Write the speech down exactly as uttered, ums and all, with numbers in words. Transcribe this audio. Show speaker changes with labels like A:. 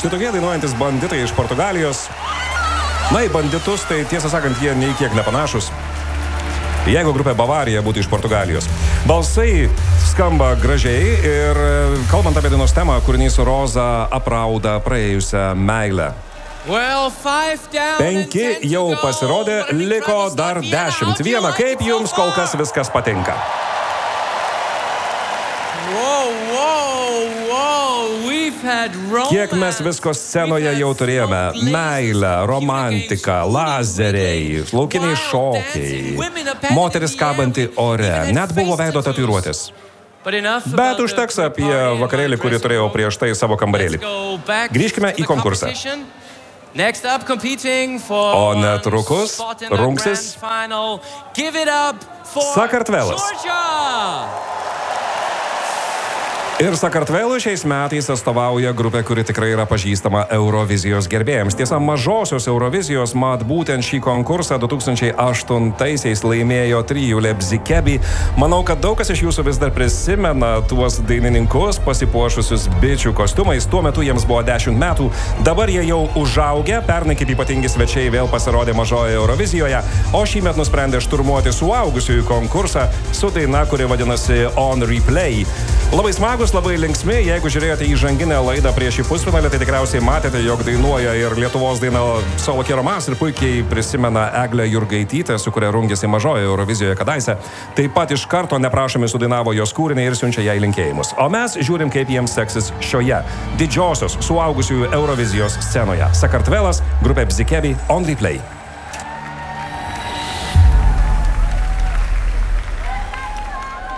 A: tai tokie dainuojantis banditai iš Portugalijos. Na, į banditus, tai tiesą sakant, jie nei kiek nepanašus. Jeigu grupė Bavarija būtų iš Portugalijos. Balsai skamba gražiai ir kalbant apie dainos temą, kūrinys Roza aprauda praėjusią meilę. Penki jau pasirodė, liko dar dešimt. Viena, kaip jums kol kas viskas patinka? Kiek mes visko scenoje jau turėjome? Meilę, romantiką, lazeriai, laukiniai šokiai, moteris kabanti ore, net buvo veido tatuiruotės. Bet užteks apie vakarėlį, kurį turėjau prieš tai savo kambarėlį. Grįžkime į konkursą. O netrukus rungsis Sakartvelas. Ir Sakartvelui šiais metais atstovauja grupė, kuri tikrai yra pažįstama Eurovizijos gerbėjams. Tiesa, mažosios Eurovizijos, mat būtent šį konkursą du tūkstančiai aštuntaisiais laimėjo trijulė Bzikebi. Manau, kad daug kas iš jūsų vis dar prisimena tuos dainininkus pasipuošusius bičių kostiumais. Tuo metu jiems buvo dešimt metų. Dabar jie jau užaugę, pernai kaip ypatingi svečiai vėl pasirodė mažoje Eurovizijoje, o šįmet nusprendė šturmuoti suaugusiųjų konkursą su daina, kuri vadinasi On Replay. Labai smagus, labai linksmi. Jeigu žiūrėjote įžanginę laidą prieš šį pusfinalį, tai tikriausiai matėte, jog dainuoja ir Lietuvos daina Solo Quiero Más ir puikiai prisimena Eglę Jurgaitytę, su kuria rungėsi mažoje Eurovizijoje kadaise. Taip pat iš karto neprašomi sudainavo jos kūrinį ir siunčia jai linkėjimus. O mes žiūrim, kaip jiems seksis šioje didžiosios suaugusiųjų Eurovizijos scenoje. Sakartvelas, grupė Bzikebi, On Replay.